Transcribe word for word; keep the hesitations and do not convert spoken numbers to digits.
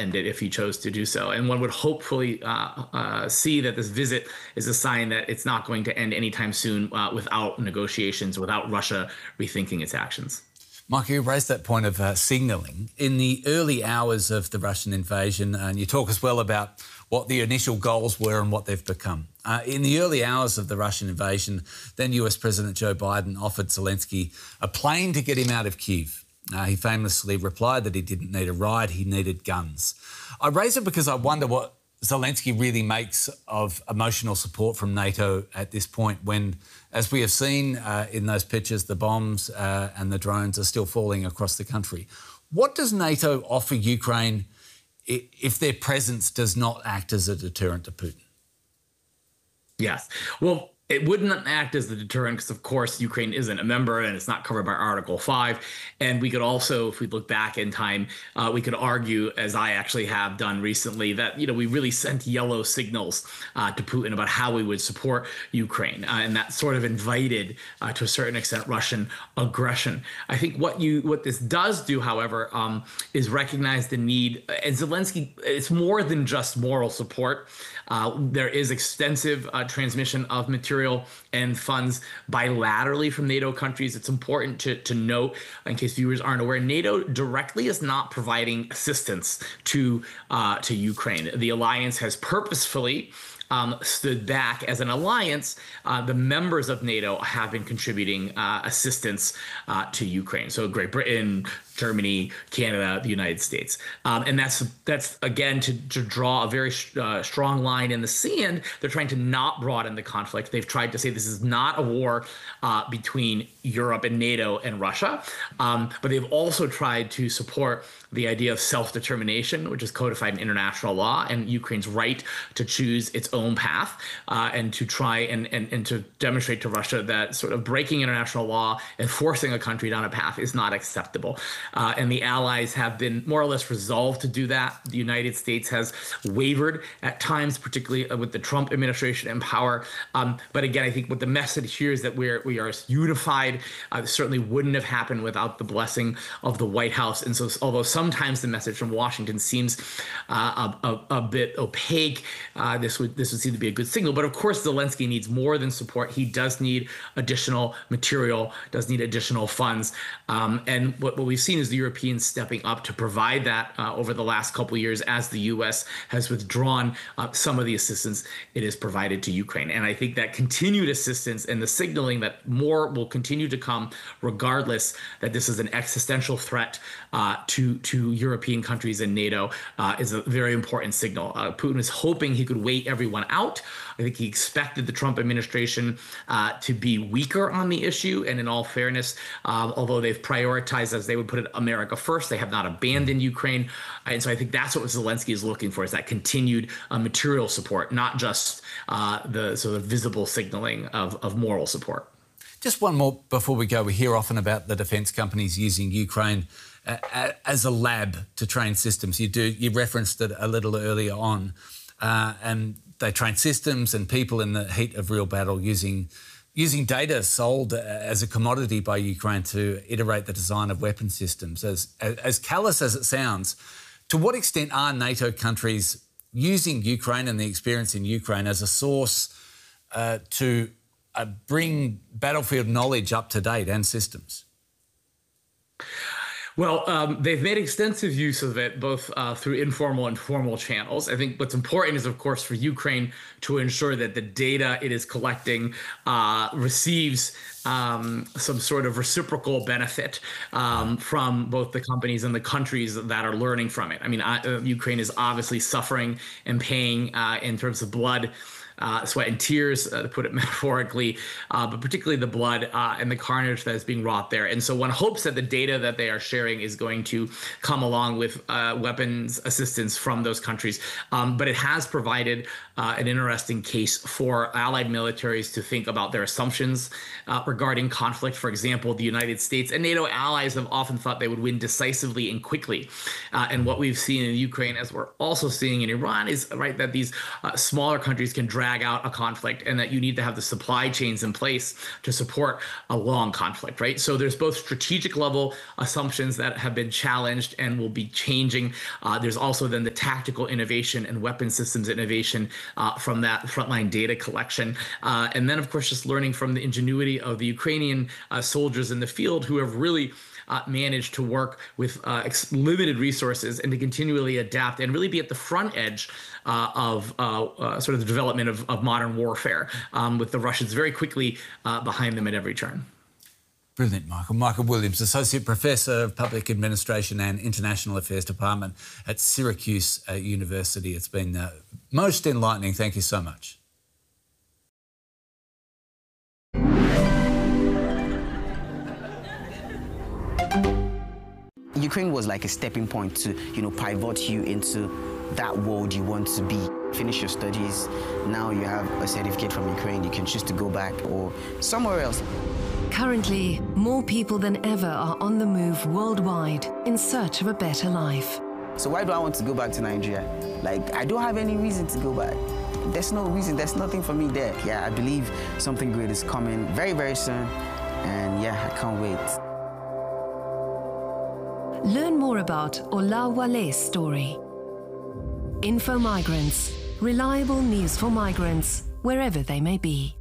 end it if he chose to do so. And one would hopefully uh, uh, see that this visit is a sign that it's not going to end anytime soon uh, without negotiations, without Russia rethinking its actions. Michael, you raised that point of uh, signalling. In the early hours of the Russian invasion, and you talk as well about what the initial goals were and what they've become. Uh, in the early hours of the Russian invasion, then U S President Joe Biden offered Zelensky a plane to get him out of Kyiv. Uh, he famously replied that he didn't need a ride, he needed guns. I raise it because I wonder what Zelensky really makes of emotional support from NATO at this point when, as we have seen uh, in those pictures, the bombs uh, and the drones are still falling across the country. What does NATO offer Ukraine if their presence does not act as a deterrent to Putin? Yes. Well, it wouldn't act as the deterrent because, of course, Ukraine isn't a member and it's not covered by Article five. And we could also, if we look back in time, uh, we could argue, as I actually have done recently, that, you know, we really sent yellow signals uh, to Putin about how we would support Ukraine. Uh, and that sort of invited, uh, to a certain extent, Russian aggression. I think what you what this does do, however, um, is recognize the need. And Zelensky, it's more than just moral support. Uh, there is extensive uh, transmission of material and funds bilaterally from NATO countries. It's important to, to note, in case viewers aren't aware, NATO directly is not providing assistance to uh, to Ukraine. The alliance has purposefully Um, stood back as an alliance. Uh, the members of NATO have been contributing uh, assistance uh, to Ukraine. So Great Britain, Germany, Canada, the United States. Um, and that's, that's again, to, to draw a very uh, strong line in the sand. They're trying to not broaden the conflict. They've tried to say this is not a war uh, between Europe and NATO and Russia. Um, but they've also tried to support the idea of self-determination, which is codified in international law, and Ukraine's right to choose its own path, uh, and to try and, and, and to demonstrate to Russia that sort of breaking international law and forcing a country down a path is not acceptable. Uh, and the allies have been more or less resolved to do that. The United States has wavered at times, particularly with the Trump administration in power. Um, but again, I think what the message here is that we're we are unified. Uh, certainly wouldn't have happened without the blessing of the White House. And so, although sometimes the message from Washington seems uh, a, a, a bit opaque, uh, this would this would seem to be a good signal. But of course, Zelensky needs more than support. He does need additional material, does need additional funds. Um, and what, what we've seen is the Europeans stepping up to provide that uh, over the last couple of years as the U S has withdrawn uh, some of the assistance it has provided to Ukraine. And I think that continued assistance and the signaling that more will continue to come, regardless, that this is an existential threat uh, to, to European countries and NATO, uh, is a very important signal. Uh, Putin is hoping he could wait everyone out. I think he expected the Trump administration uh, to be weaker on the issue. And in all fairness, um, although they've prioritized, as they would put it, America first, they have not abandoned Ukraine. And so I think that's what Zelensky is looking for, is that continued uh, material support, not just uh, the sort of visible signaling of, of moral support. Just one more before we go. We hear often about the defence companies using Ukraine uh, as a lab to train systems. You do you referenced it a little earlier on, uh, and they train systems and people in the heat of real battle using using data sold as a commodity by Ukraine to iterate the design of weapon systems. As as callous as it sounds, to what extent are NATO countries using Ukraine and the experience in Ukraine as a source uh, to uh, bring battlefield knowledge up to date and systems? Well, um, they've made extensive use of it, both uh, through informal and formal channels. I think what's important is, of course, for Ukraine to ensure that the data it is collecting uh, receives um, some sort of reciprocal benefit um, from both the companies and the countries that are learning from it. I mean, I, uh, Ukraine is obviously suffering and paying uh, in terms of blood, Uh, sweat and tears, uh, to put it metaphorically, uh, but particularly the blood uh, and the carnage that is being wrought there. And so one hopes that the data that they are sharing is going to come along with uh, weapons assistance from those countries. Um, but it has provided uh, an interesting case for allied militaries to think about their assumptions uh, regarding conflict. For example, the United States and NATO allies have often thought they would win decisively and quickly. Uh, and what we've seen in Ukraine, as we're also seeing in Iran, is right that these uh, smaller countries can drag drag out a conflict, and that you need to have the supply chains in place to support a long conflict, right? So there's both strategic level assumptions that have been challenged and will be changing. Uh, there's also then the tactical innovation and weapon systems innovation uh, from that frontline data collection. Uh, and then, of course, just learning from the ingenuity of the Ukrainian uh, soldiers in the field who have really Uh, managed to work with uh, limited resources and to continually adapt and really be at the front edge uh, of uh, uh, sort of the development of, of modern warfare, um, with the Russians very quickly uh, behind them at every turn. Brilliant, Michael. Michael Williams, Associate Professor of Public Administration and International Affairs Department at Syracuse uh, University. It's been uh, most enlightening. Thank you so much. Ukraine was like a stepping point to, you know, pivot you into that world you want to be. Finish your studies, now you have a certificate from Ukraine, you can choose to go back or somewhere else. Currently, more people than ever are on the move worldwide in search of a better life. So why do I want to go back to Nigeria? Like, I don't have any reason to go back. There's no reason, there's nothing for me there. Yeah, I believe something great is coming very, very soon, and yeah, I can't wait. Learn more about Olawale's story. Info Migrants, reliable news for migrants, wherever they may be.